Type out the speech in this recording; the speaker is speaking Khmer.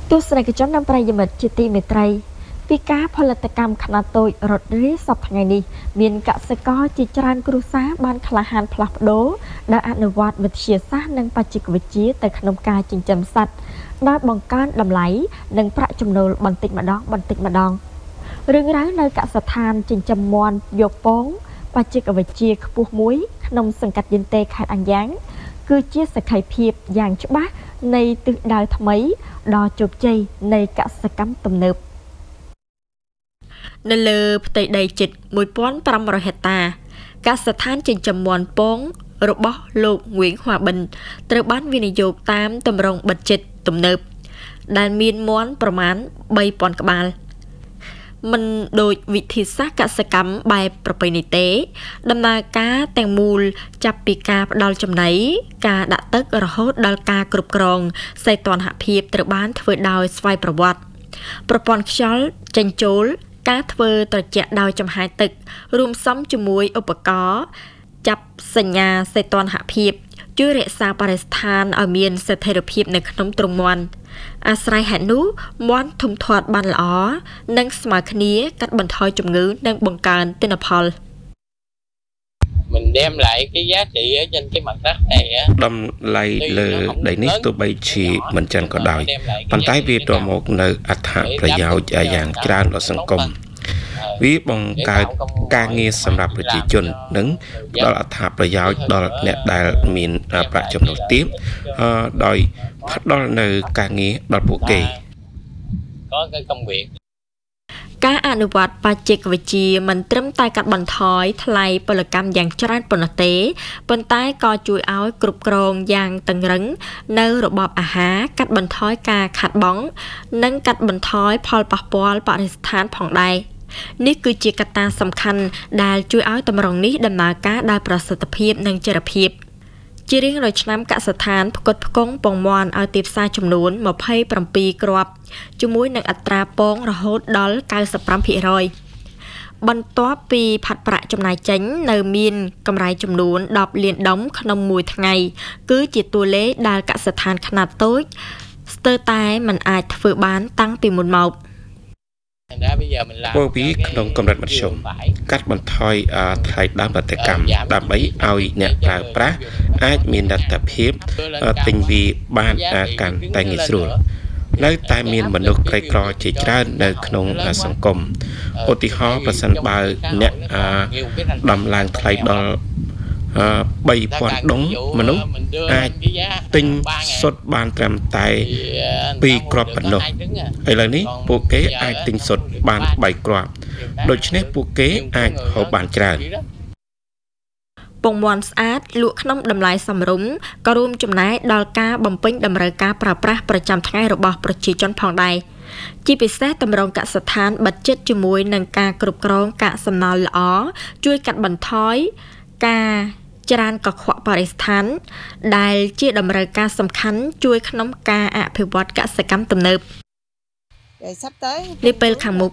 ទស្សនិកជននិងប្រិយមិត្តជាទីមេត្រីពីការផលិតកម្មខ្នាតតូចរត់រាយសប្តាហ៍ថ្ងៃនេះមានកសិករជាច្រើនគ្រួសារបានក្លាហានផ្លាស់ប្ដូរដោយអនុវត្តវិទ្យាសាស្ត្រនិងបច្ចេកវិទ្យាទៅក្នុងការចិញ្ចឹមសត្វដោយបង្កើនតម្លៃនិងប្រាក់ចំណូលបន្តិចម្ដងរឿងរ៉ាវនៅកសិដ្ឋានចិញ្ចឹមមាន់យកពងបច្ចេកវិទ្យាខ្ពស់មួយក្នុងសង្កាត់យិនតេខេត្តអញ្ញងគឺជាសក្ខីភាពយ៉ាងច្បាស់នៃទិសដៅថ្មីដ៏ជោគជ័យនៃកសិកម្មទំនើបនៅលើផ្ទៃដីជិត 1,500 ហិកតា កសិដ្ឋានចិញ្ចឹមមាន់ពងរបស់លោកងួយហួាបិនត្រូវបានវិនិយោគតាមទម្រង់បិទជិតទំនើបដែលមានមាន់ប្រមាណ 3,000 ក្បាលមិនដូចវិធីសាស្ត្រកសិកម្មបែបប្រពៃណីទេដំណើរការទាំងមូលចាប់ពីការផ្ដល់ចំណីការដាក់ទឹករហូតដល់ការគ្រប់គ្រងសីតុណ្ហភាពត្រូវបានធ្វើដោយស្វ័យប្រវត្តិប្រព័ន្ធខ្យល់ចេញចូលការធ្វើត្រជាក់ដោយចំហាយទឹករួមផ្សំជាមួយឧបករណ៍ចាប់សញ្ញាសីតុណ្ហភាពជួយរក្សាបរិស្ថានឲ្យមានស្ថិរភាពនៅក្នុងទ្រុងមាន់អាស្រ័យហេតុនោះមាន់ធំធាត់បានល្អនិងស្មើគ្នាកាត់បន្ថយជំងឺនិងបង្កើនទិន្នផល mình đem lại cái giá trị ở trên cái mặt đất này á ដំឡៃលើដីនេះទោះបីជាមិនចឹងក៏ដោយប៉ុន្តែវាទៅមកនៅអត្ថប្រយោជន៍យ៉ាងច្រើនដល់សង្គមវាបង្កើតការងារសម្រាប់ប្រជាជននិងផ្ដល់អត្ថប្រយោជន៍ដល់អ្នកដែលមានប្រាក់ចំណូលទាបដោយផ្ដល់នៅការងារដល់ពួកគេ có cái công việc ការអនុវត្តបច្ចេកវិទ្យាមិនត្រឹមតែកាត់បន្ថយថ្លៃពលកម្មយ៉ាងច្រើនប៉ុណ្ណោះទេប៉ុន្តែក៏ជួយឲ្យគ្រប់គ្រងយ៉ាងតឹងរ៉ឹងនៅរបបអាហារកាត់បន្ថយការខាតបង់និងកាត់បន្ថយផលប៉ះពាល់បរិស្ថានផងដែរនេះគឺជាកត្តាសំខាន់ដែលជួយឲ្យតម្រង់នេះដំណើរការដោយប្រសិទ្ធភាពនិងចីរភាពជារៀងរាល់ឆ្នាំកសិដ្ឋានផ្គត់ផ្គង់ពងមាន់ឲ្យទីផ្សារចំនួន27គ្រាប់ជាមួយនឹងអត្រាពងរហូតដល់ 95% បន្ទាប់ពីផាត់ប្រាក់ចំណាយចេញនៅមានកម្រៃចំនួន10លានដុំក្នុងមួយថ្ងៃគឺជាតួលេខដែលកសិដ្ឋានខ្នាតតូចស្ទើរតែមិនអាចធ្វើបានតាំងពីមុនមកពួកវាក្នុងកម្រិតមធ្យមកាត់បន្ថយថ្លៃដើមផលិតកម្មដើម្បីឲ្យអ្នកប្រើប្រាស់អាចមានលទ្ធភាពទិញវាបានកាន់តែងាយស្រួលនៅតែមានមនុស្សក្រីក្រជាច្រើននៅក្នុងសង្គមឧទាហរណ៍ប្រសិនបើអ្នកដំឡើងថ្លៃដល់ 3,000 ដុំមនុស្សអាចទិញសុទ្ធបានត្រឹមតែ2គ្រាប់ប៉ុណ្ណោះឥឡូវនេះពួកគេអាចទិញសុទ្ធបាន3គ្រាប់ដូច្នេះពួកគេអាចហូបបានច្រើនពងមាន់ស្អាតលក់ក្នុងតម្លៃសមរម្យក៏រួមចំណែកដល់ការបំពេញតម្រូវការប្រើប្រាស់ប្រចាំថ្ងៃរបស់ប្រជាជនផងដែរជាពិសេសតម្រង់កសិដ្ឋានបិទជិតជាមួយនឹងការគ្រប់គ្រងកាកសំណល់ល្អជួយកាត់បន្ថយការច្រានកខ្វក់បរិស្ថានដែលជាតម្រូវការសំខាន់ជួយក្នុងការអភិវឌ្ឍកសិកម្មទំនើប នាពេលខាងមុខ